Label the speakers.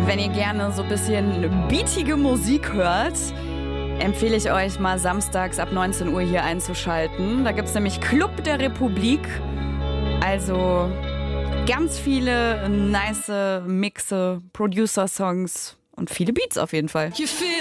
Speaker 1: Wenn ihr gerne so ein bisschen beatige Musik hört, empfehle ich euch mal samstags ab 19 Uhr hier einzuschalten. Da gibt es nämlich Club der Republik. Also ganz viele nice Mixe, Producer-Songs und viele Beats auf jeden Fall.